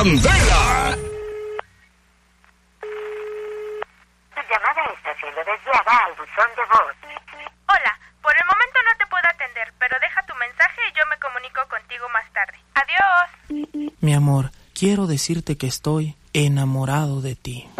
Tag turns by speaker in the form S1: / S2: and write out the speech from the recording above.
S1: Candela.
S2: Tu llamada está siendo desviada al buzón de voz.
S3: Hola, por el momento no te puedo atender, pero deja tu mensaje y yo me comunico contigo más tarde. Adiós.
S4: Mi amor, quiero decirte que estoy enamorado de ti.